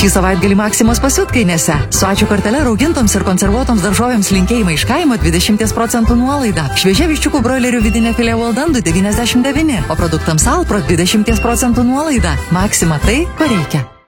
Šį savaitgalį Maksimos pasiutkainėse. Su ačiū kortele raugintoms ir konservuotoms daržovėms linkėjimai iš kaimo 20% nuolaida. Šviežia viščiukų broilerių vidinė filė Waldandų 99, o produktams Alpro 20% nuolaida. Maksima tai, ko reikia.